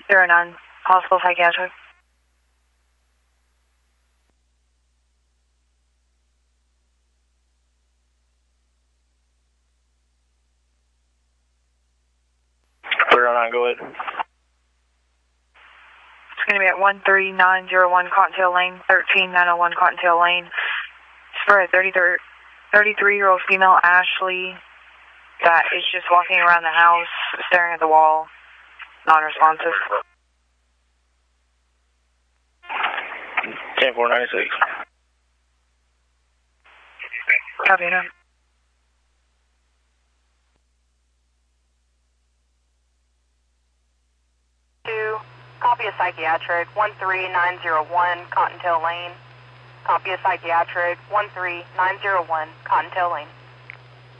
09, hospital psychiatric. Clear on, go ahead. It's going to be at 13901 Cottontail Lane, 13901 Cottontail Lane. It's for a 33-year-old female, Ashley, that is just walking around the house, staring at the wall, non-responsive. 10496. Copy, no. Copy a psychiatric, 13901 Cottontail Lane. Copy a psychiatric, 13901 Cottontail Lane.